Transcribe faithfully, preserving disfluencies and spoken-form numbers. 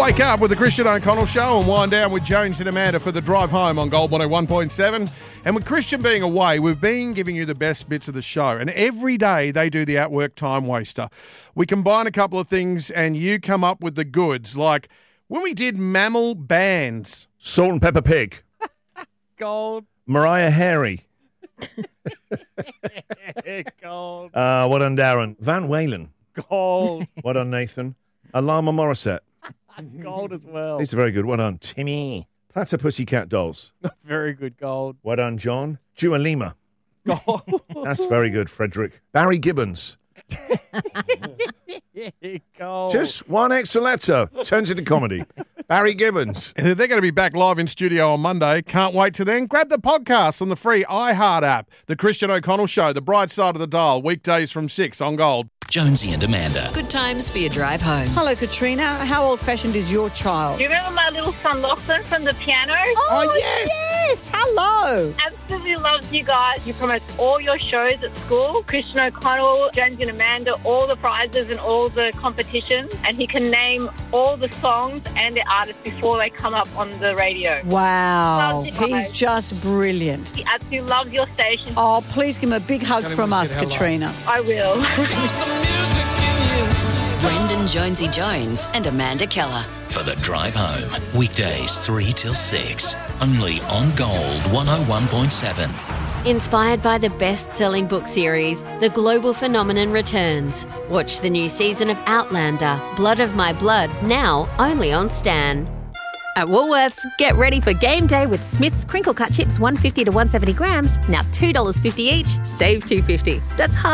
Wake up with the Christian O'Connell Show and wind down with Jones and Amanda for the drive home on Gold one oh one point seven. And with Christian being away, we've been giving you the best bits of the show. And every day they do the Outwork Time Waster. We combine a couple of things and you come up with the goods. Like when we did mammal bands. Salt and Pepper Pig. Gold. Mariah Harry. Gold. Uh, what on Darren? Van Walen. Gold. What on Nathan? Alama Morissette. Gold as well. These are very good. What on Timmy? Platter Pussycat Dolls. Very good, gold. What on John? Dua Lima. Gold. That's very good, Frederick. Barry Gibbons. Gold. Just one extra letter turns into comedy. Barry Gibbons. They're going to be back live in studio on Monday. Can't wait to then. Grab the podcast on the free iHeart app. The Christian O'Connell Show, The Bright Side of the Dial, weekdays from six on Gold. Jonesy and Amanda. Good times for your drive home. Hello, Katrina. How old-fashioned is your child? Do you remember my little son Lachlan from the piano? Oh, yes! Yes! Hello! Absolutely loves you guys. You promote all your shows at school. Christian O'Connell, Jonesy and Amanda, all the prizes and all the competitions. And he can name all the songs and the artists before they come up on the radio. Wow. Loves you He's guys. just brilliant. He absolutely loves your station. Oh, please give him a big hug Tell him from we us, said hello. Katrina. I will. Brendan Jonesy Jones and Amanda Keller. For the drive home. Weekdays three till six. Only on Gold one oh one point seven. Inspired by the best-selling book series, The Global Phenomenon returns. Watch the new season of Outlander, Blood of My Blood, now only on Stan. At Woolworths, get ready for game day with Smith's Crinkle Cut Chips one hundred fifty to one hundred seventy grams, now two dollars fifty each, save two dollars fifty. That's half